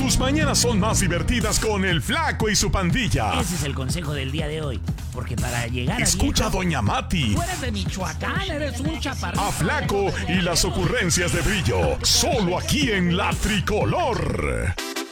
Tus mañanas son más divertidas con el Flaco y su pandilla. Ese es el consejo del día de hoy. Porque para llegar a Escucha a viejo, Doña Mati, Tú eres de Michoacán, eres un chaparrito. a Flaco y las ocurrencias de Brillo. Solo aquí en La Tricolor.